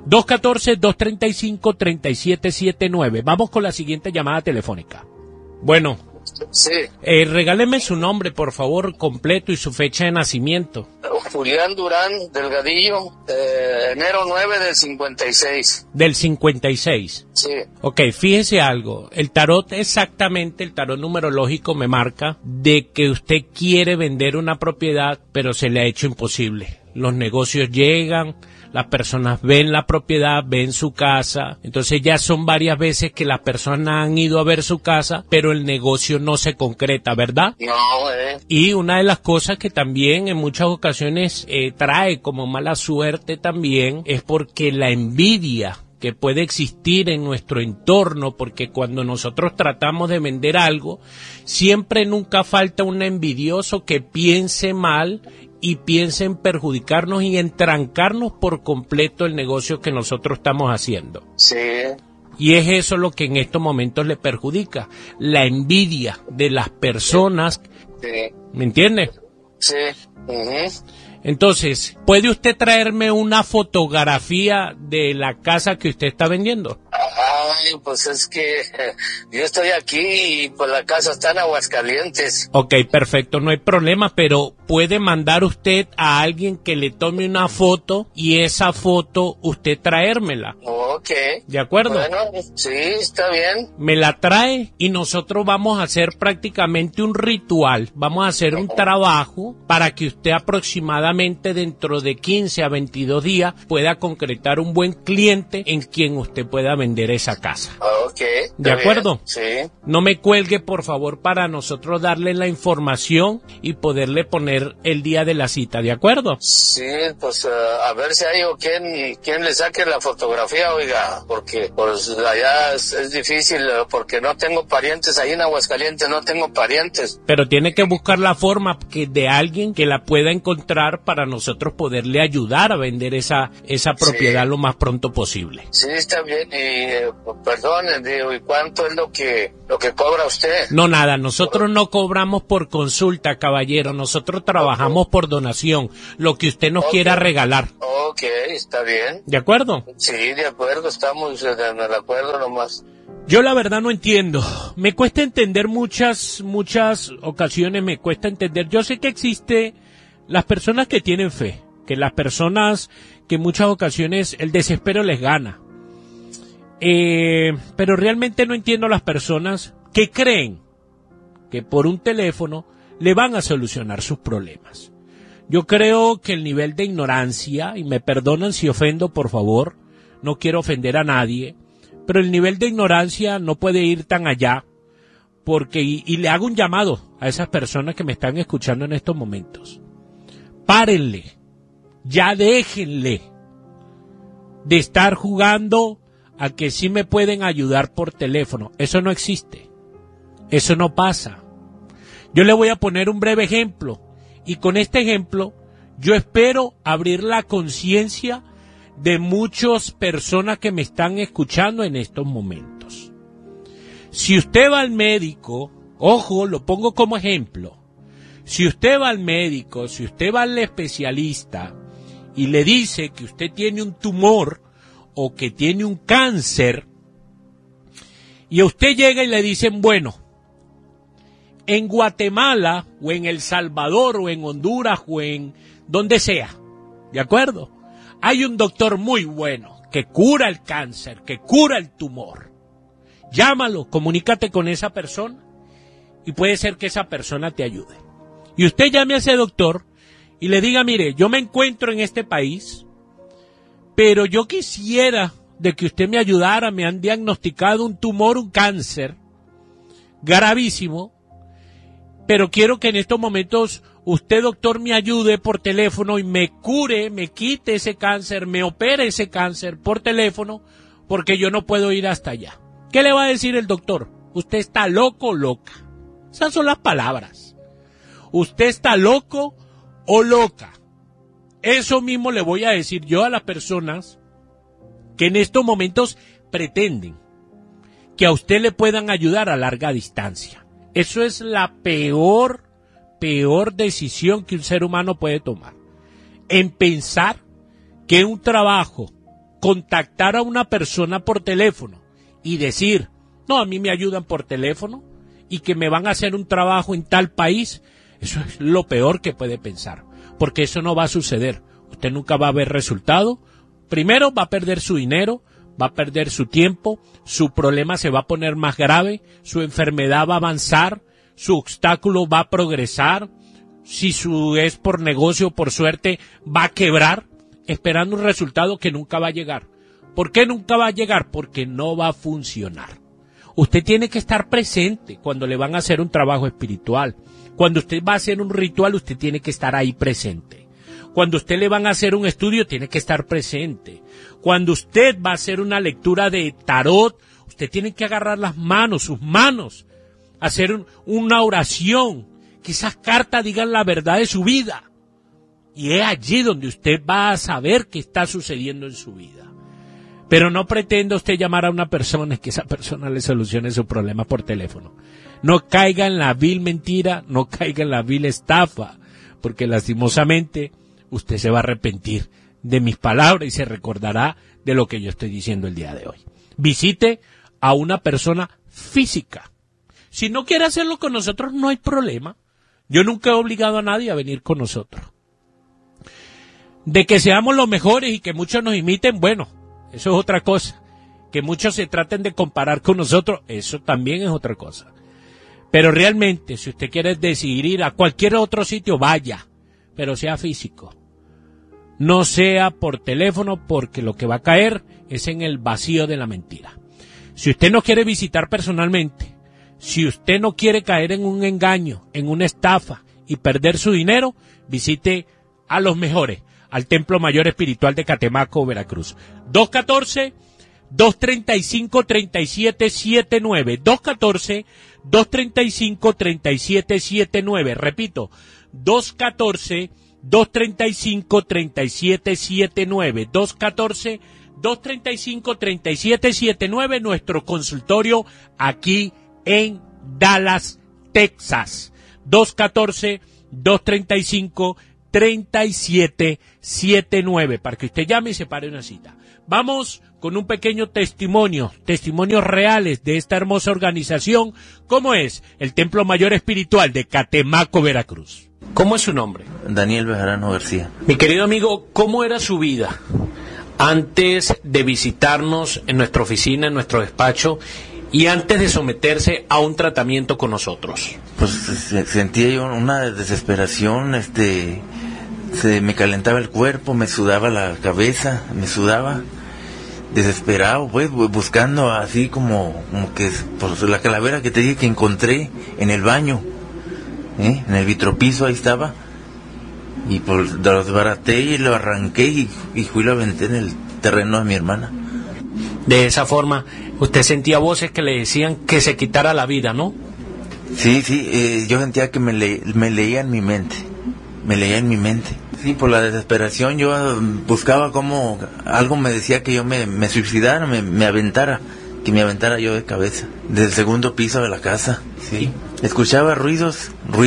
214-235-3779. Vamos con la siguiente llamada telefónica. Bueno, sí. Regáleme su nombre, por favor, completo y su fecha de nacimiento. Julián Durán Delgadillo, enero 9 del 56. ¿Del 56? Sí. Ok, fíjese algo. El tarot, exactamente, el tarot numerológico me marca de que usted quiere vender una propiedad, pero se le ha hecho imposible. Los negocios llegan, las personas ven la propiedad, ven su casa, entonces ya son varias veces que las personas han ido a ver su casa, pero el negocio no se concreta, ¿verdad? No, Y una de las cosas que también en muchas ocasiones trae como mala suerte también es porque la envidia que puede existir en nuestro entorno, porque cuando nosotros tratamos de vender algo, siempre nunca falta un envidioso que piense mal y piense en perjudicarnos y en trancarnos por completo el negocio que nosotros estamos haciendo. Sí. Y es eso lo que en estos momentos le perjudica, la envidia de las personas. Sí. ¿Me entiende? Sí. Entonces, ¿puede usted traerme una fotografía de la casa que usted está vendiendo? Ay, pues es que yo estoy aquí y pues la casa está en Aguascalientes. Ok, perfecto, no hay problema, pero puede mandar usted a alguien que le tome una foto y esa foto usted traérmela. Ok. Ok. ¿De acuerdo? Bueno, sí, está bien. Me la trae y nosotros vamos a hacer prácticamente un ritual. Vamos a hacer un trabajo para que usted aproximadamente dentro de 15 a 22 días pueda concretar un buen cliente en quien usted pueda vender esa casa. Ok. ¿De acuerdo? Sí. No me cuelgue, por favor, para nosotros darle la información y poderle poner el día de la cita. ¿De acuerdo? Sí, pues a ver si hay quien le saque la fotografía, oiga, porque pues allá es difícil, porque no tengo parientes, ahí en Aguascalientes no tengo parientes. Pero tiene que buscar la forma de alguien que la pueda encontrar para nosotros poderle ayudar a vender esa propiedad lo más pronto posible. Sí, está bien, y perdón, digo, ¿y cuánto es lo que cobra usted? No, nada, nosotros no cobramos por consulta, caballero, nosotros trabajamos por donación, lo que usted nos quiera regalar. Ok, está bien. ¿De acuerdo? Sí, de acuerdo, estamos de acuerdo nomás. Yo la verdad no entiendo, me cuesta entender muchas ocasiones, me cuesta entender. Yo sé que existe las personas que tienen fe, que las personas que en muchas ocasiones el desespero les gana. Pero realmente no entiendo a las personas que creen que por un teléfono le van a solucionar sus problemas. Yo creo que el nivel de ignorancia, y me perdonan si ofendo, por favor, no quiero ofender a nadie, pero el nivel de ignorancia no puede ir tan allá, porque, y le hago un llamado a esas personas que me están escuchando en estos momentos. Párenle, ya déjenle de estar jugando a que sí me pueden ayudar por teléfono. Eso no existe, eso no pasa. Yo le voy a poner un breve ejemplo, y con este ejemplo yo espero abrir la conciencia de muchas personas que me están escuchando en estos momentos. Si usted va al médico, ojo, lo pongo como ejemplo, si usted va al médico, si usted va al especialista y le dice que usted tiene un tumor o que tiene un cáncer, y a usted llega y le dicen, bueno, en Guatemala o en El Salvador o en Honduras o en donde sea, ¿de acuerdo? Hay un doctor muy bueno que cura el cáncer, que cura el tumor. Llámalo, comunícate con esa persona y puede ser que esa persona te ayude. Y usted llame a ese doctor y le diga, mire, yo me encuentro en este país, pero yo quisiera de que usted me ayudara, me han diagnosticado un tumor, un cáncer gravísimo, pero quiero que en estos momentos usted, doctor, me ayude por teléfono y me cure, me quite ese cáncer, me opere ese cáncer por teléfono, porque yo no puedo ir hasta allá. ¿Qué le va a decir el doctor? Usted está loco o loca. Esas son las palabras. Usted está loco o loca. Eso mismo le voy a decir yo a las personas que en estos momentos pretenden que a usted le puedan ayudar a larga distancia. Eso es la peor decisión que un ser humano puede tomar. En pensar que un trabajo, contactar a una persona por teléfono y decir, no, a mí me ayudan por teléfono y que me van a hacer un trabajo en tal país, eso es lo peor que puede pensar, porque eso no va a suceder. Usted nunca va a ver resultado. Primero va a perder su dinero, va a perder su tiempo, su problema se va a poner más grave, su enfermedad va a avanzar, su obstáculo va a progresar, si es por negocio o por suerte va a quebrar, esperando un resultado que nunca va a llegar. ¿Por qué nunca va a llegar? Porque no va a funcionar. Usted tiene que estar presente cuando le van a hacer un trabajo espiritual. Cuando usted va a hacer un ritual, usted tiene que estar ahí presente. Cuando usted le van a hacer un estudio, tiene que estar presente. Cuando usted va a hacer una lectura de tarot, usted tiene que agarrar las manos, sus manos, hacer una oración, que esas cartas digan la verdad de su vida. Y es allí donde usted va a saber qué está sucediendo en su vida. Pero no pretenda usted llamar a una persona y que esa persona le solucione su problema por teléfono. No caiga en la vil mentira, no caiga en la vil estafa, porque lastimosamente usted se va a arrepentir de mis palabras y se recordará de lo que yo estoy diciendo el día de hoy. Visite a una persona física. Si no quiere hacerlo con nosotros, no hay problema. Yo nunca he obligado a nadie a venir con nosotros. De que seamos los mejores y que muchos nos imiten, bueno, eso es otra cosa. que muchos se traten de comparar con nosotros, eso también es otra cosa. Pero realmente, si usted quiere decidir ir a cualquier otro sitio, vaya, pero sea físico. No sea por teléfono, porque lo que va a caer es en el vacío de la mentira. Si usted no quiere visitar personalmente, si usted no quiere caer en un engaño, en una estafa y perder su dinero, visite a los mejores, al Templo Mayor Espiritual de Catemaco, Veracruz. 214-235-3779. 214-235-3779. Repito, 214-235-3779. 214-235-3779. Nuestro consultorio aquí en Dallas, Texas. 214-235-3779. Para que usted llame y se pare una cita. Vamos con un pequeño testimonios reales de esta hermosa organización, como es el Templo Mayor Espiritual de Catemaco, Veracruz. ¿Cómo es su nombre? Daniel Bejarano García. Mi querido amigo, ¿cómo era su vida antes de visitarnos en nuestra oficina, en nuestro despacho, y antes de someterse a un tratamiento con nosotros? Pues sentía yo una desesperación, se me calentaba el cuerpo, me sudaba la cabeza, me sudaba, desesperado, pues, buscando así como que por la calavera que te dije que encontré en el baño, en el vitropiso, ahí estaba, y pues lo desbaraté y lo arranqué y fui y lo aventé en el terreno de mi hermana. De esa forma, usted sentía voces que le decían que se quitara la vida, ¿no? Sí, yo sentía que me leía en mi mente, Sí, por la desesperación yo buscaba como algo me decía que yo me suicidara, me aventara, que me aventara yo de cabeza, del segundo piso de la casa, sí. Escuchaba ruidos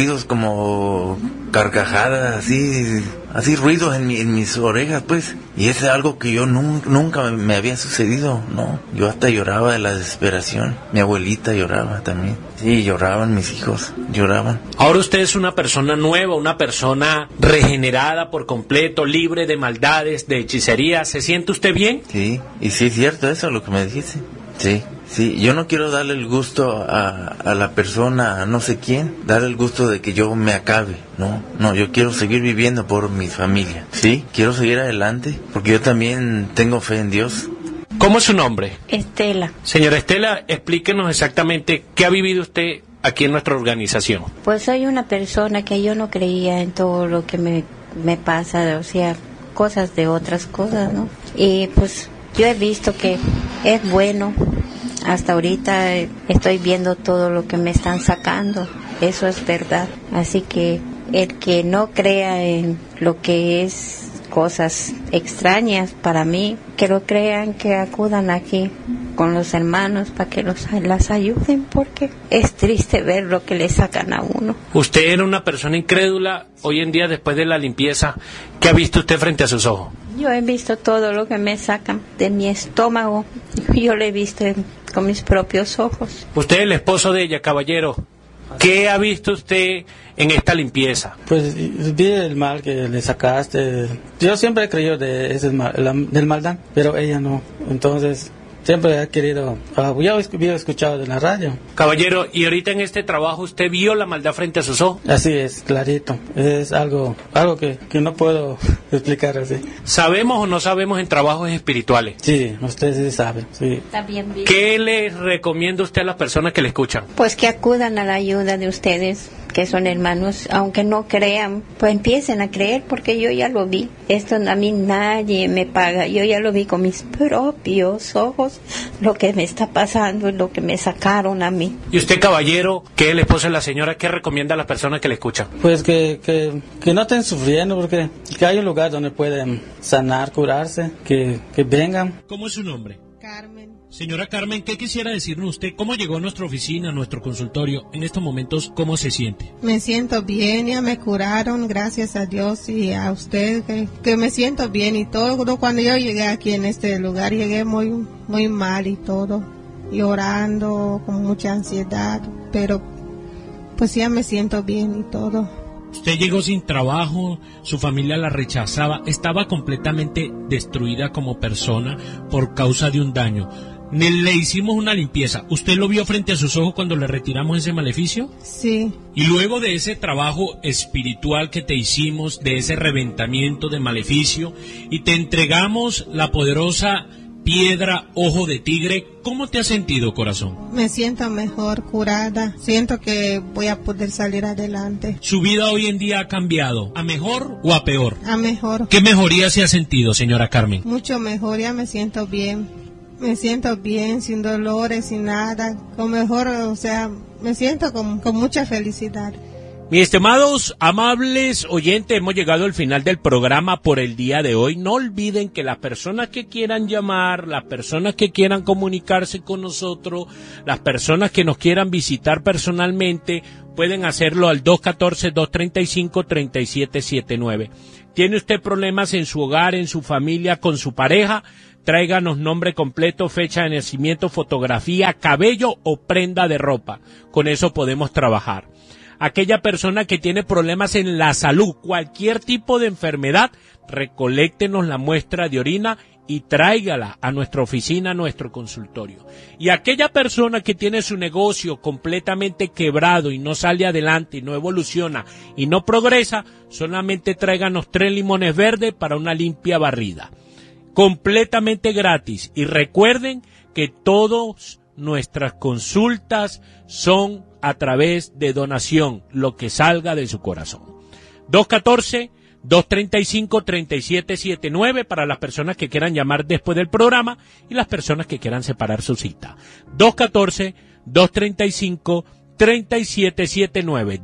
como carcajadas, así ruidos en mis orejas, pues, y es algo que yo nunca me había sucedido, no, yo hasta lloraba de la desesperación, mi abuelita lloraba también, sí, lloraban mis hijos, lloraban. Ahora usted es una persona nueva, una persona regenerada por completo, libre de maldades, de hechicería, ¿se siente usted bien? Sí, y sí es cierto eso lo que me dijiste, sí, yo no quiero darle el gusto a la persona, a no sé quién, darle el gusto de que yo me acabe, no, yo quiero seguir viviendo por mi familia, sí, quiero seguir adelante, porque yo también tengo fe en Dios. ¿Cómo es su nombre? Estela. Señora Estela, explíquenos exactamente qué ha vivido usted aquí en nuestra organización. Pues soy una persona que yo no creía en todo lo que me pasa, o sea, cosas de otras cosas, ¿no? Y pues yo he visto que es bueno. Hasta ahorita estoy viendo todo lo que me están sacando, eso es verdad. Así que el que no crea en lo que es cosas extrañas para mí, que lo crean, que acudan aquí con los hermanos para que las ayuden, porque es triste ver lo que le sacan a uno. Usted era una persona incrédula, hoy en día después de la limpieza, ¿qué ha visto usted frente a sus ojos? Yo he visto todo lo que me sacan de mi estómago, yo lo he visto con mis propios ojos. Usted es el esposo de ella, caballero. ¿Qué ha visto usted en esta limpieza? Pues vi el mal que le sacaste. Yo siempre he creído del maldad, pero ella no. Entonces siempre he querido, ya había escuchado de la radio. Caballero, ¿y ahorita en este trabajo usted vio la maldad frente a sus ojos? Así es, clarito. Es algo que no puedo explicar así. ¿Sabemos o no sabemos en trabajos espirituales? Sí, usted sí sabe, sí. Está bien visto. ¿Qué le recomienda usted a las personas que le escuchan? Pues que acudan a la ayuda de ustedes, que son hermanos, aunque no crean, pues empiecen a creer, porque yo ya lo vi. Esto a mí nadie me paga, yo ya lo vi con mis propios ojos, lo que me está pasando y lo que me sacaron a mí. ¿Y usted, caballero, que es el esposo de la señora, qué recomienda a las personas que le escuchan? Pues que no estén sufriendo, porque que hay un lugar donde pueden sanar, curarse, que vengan. ¿Cómo es su nombre? Carmen. Señora Carmen, ¿qué quisiera decirnos usted? ¿Cómo llegó a nuestra oficina, a nuestro consultorio? En estos momentos, ¿cómo se siente? Me siento bien, ya me curaron, gracias a Dios y a usted, que me siento bien y todo. Cuando yo llegué aquí en este lugar, llegué muy mal y todo, llorando, con mucha ansiedad, pero pues ya me siento bien y todo. Usted llegó sin trabajo, su familia la rechazaba, estaba completamente destruida como persona por causa de un daño. Le hicimos una limpieza. ¿Usted lo vio frente a sus ojos cuando le retiramos ese maleficio? Sí. Y luego de ese trabajo espiritual que te hicimos, de ese reventamiento de maleficio, y te entregamos la poderosa piedra ojo de tigre, ¿cómo te has sentido, corazón? Me siento mejor, curada. Siento que voy a poder salir adelante. ¿Su vida hoy en día ha cambiado? ¿A mejor o a peor? A mejor. ¿Qué mejoría se ha sentido, señora Carmen? Mucho mejor, ya me siento bien. Me siento bien, sin dolores, sin nada. Con mejor, o sea, me siento con mucha felicidad. Mis estimados, amables oyentes, hemos llegado al final del programa por el día de hoy. No olviden que las personas que quieran llamar, las personas que quieran comunicarse con nosotros, las personas que nos quieran visitar personalmente, pueden hacerlo al 214-235-3779. ¿Tiene usted problemas en su hogar, en su familia, con su pareja? Tráiganos nombre completo, fecha de nacimiento, fotografía, cabello o prenda de ropa. Con eso podemos trabajar. Aquella persona que tiene problemas en la salud, cualquier tipo de enfermedad, recoléctenos la muestra de orina y tráigala a nuestra oficina, a nuestro consultorio. Y aquella persona que tiene su negocio completamente quebrado y no sale adelante y no evoluciona y no progresa, solamente tráiganos 3 limones verdes para una limpia barrida. Completamente gratis. Y recuerden que todas nuestras consultas son a través de donación, lo que salga de su corazón. 214-235-3779 para las personas que quieran llamar después del programa y las personas que quieran separar su cita. 214-235-3779.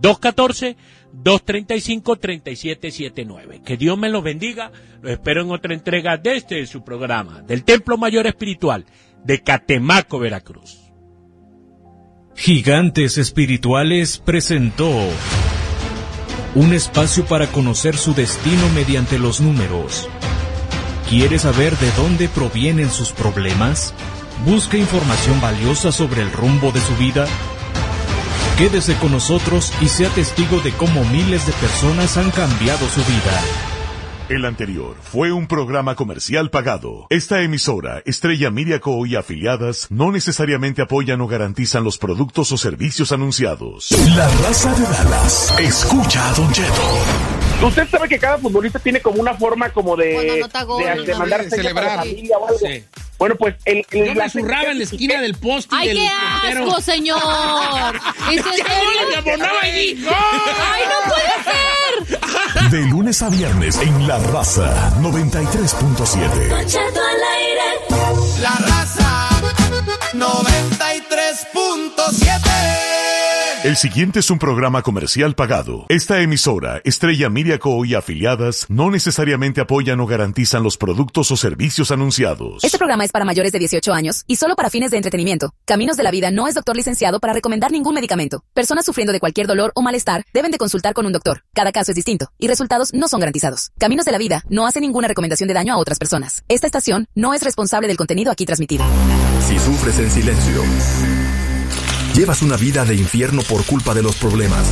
214-235-3779. Que Dios me los bendiga. Los espero en otra entrega de su programa, del Templo Mayor Espiritual de Catemaco, Veracruz. Gigantes Espirituales presentó un espacio para conocer su destino mediante los números. ¿Quiere saber de dónde provienen sus problemas? ¿Busca información valiosa sobre el rumbo de su vida? Quédese con nosotros y sea testigo de cómo miles de personas han cambiado su vida. El anterior fue un programa comercial pagado. Esta emisora, Estrella Media Co. y afiliadas, no necesariamente apoyan o garantizan los productos o servicios anunciados. La Raza de Dallas. Escucha a Don Cheto. Usted sabe que cada futbolista tiene como una forma como de mandar celebrar a la familia o algo. Sí. Bueno, pues yo me zurraba en la esquina del poste. ¡Ay, qué asco, señor! ¿Es en serio? ¡Ay, no puede ser! De lunes a viernes en La Raza 93.7. Don Cheto al aire. La Raza 93.7. El siguiente es un programa comercial pagado. Esta emisora, Estrella Media Co. y afiliadas, no necesariamente apoyan o garantizan los productos o servicios anunciados. Este programa es para mayores de 18 años y solo para fines de entretenimiento. Caminos de la Vida no es doctor licenciado para recomendar ningún medicamento. Personas sufriendo de cualquier dolor o malestar deben de consultar con un doctor. Cada caso es distinto y resultados no son garantizados. Caminos de la Vida no hace ninguna recomendación de daño a otras personas. Esta estación no es responsable del contenido aquí transmitido. Si sufres en silencio, llevas una vida de infierno por culpa de los problemas.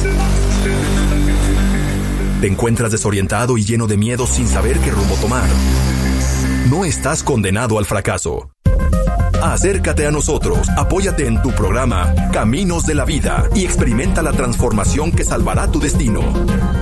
Te encuentras desorientado y lleno de miedo sin saber qué rumbo tomar. No estás condenado al fracaso. Acércate a nosotros, apóyate en tu programa Caminos de la Vida y experimenta la transformación que salvará tu destino.